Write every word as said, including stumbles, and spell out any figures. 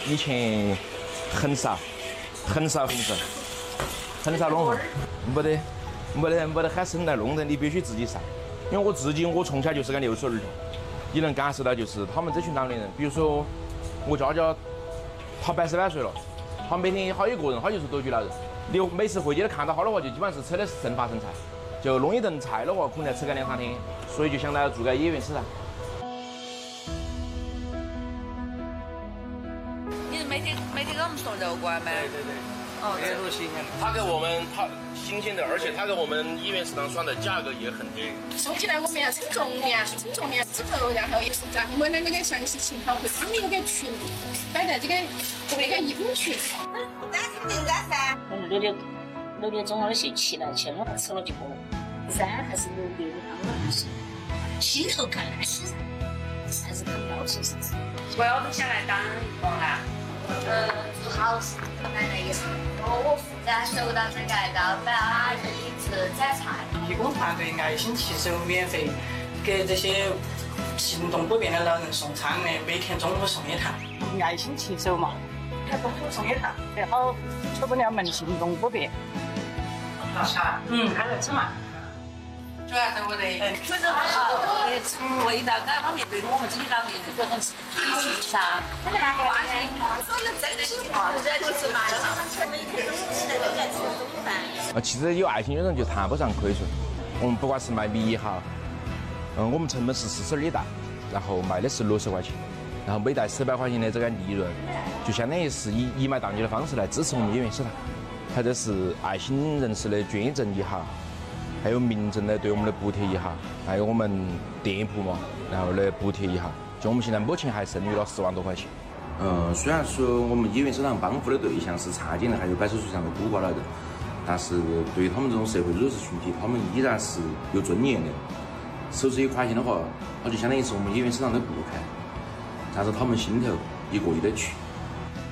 以前很少，很少很少，很少弄红，没得没得没得喊生来弄的，你必须自己上。因为我自己我从小就是个留守儿童，你能感受到就是他们这群老年人，比如说我家家，他八十来岁了，他每天好几个人，他就是独居老人。你每次回去看到他的话，就基本上是吃的是剩饭剩菜，就弄一顿菜的话，可能要吃个两三天，所以就想到要做个野原市场。 你是每天每天给我们送肉过来吗？ 对对对。哦，这都新鲜的。 他给我们他新鲜的，而且他给我们野原市场算的价格也很低。 收起来我们要称重量，称重量之后，然后也是在我们两个的详细情况会发明一个群，摆在这个那个义工群。 单是订单噻。 六点六点钟的些起来，起来吃了就过了。三还是六点刚刚是，心头看来是还是很高兴是。 我要不想来当义工啦。 呃，做好事奶奶也是，我我负责收到这个到摆啊，这里是摘菜。 义工团队爱心骑手免费给这些行动不便的老人送餐的，每天中午送一趟。爱心骑手嘛，他中午送一趟，然后出不了门，行动不便。啊，嗯，还在吃嘛。主要是我的， 确实很好，从味道各方面对我们这些老年人都很亲切。他那个花心，说的真的是话，人就是嘛，每天中午起来都在吃中饭。 啊，其实有爱心有人就谈不上亏损。我们不管是卖米也好，嗯，我们成本是四十二一袋，然后卖的是六十块钱，然后每袋十八块钱的这个利润，就相当于是以一买当季的方式来支持我们野原市场。它这是爱心人士的捐赠也好。还有民政的对我们的补贴也好，还有我们店铺嘛，然后的补贴也好，就我们现在目前还剩余了十万多块钱。嗯，虽然说我们野原市场帮扶的对象是残疾人，还有摆手术上的孤寡老人，但是对于他们这种社会弱势群体，他们依然是有尊严的。收这一块钱的话，那就相当于是我们野原市场的顾客，但是他们心头一过意得去。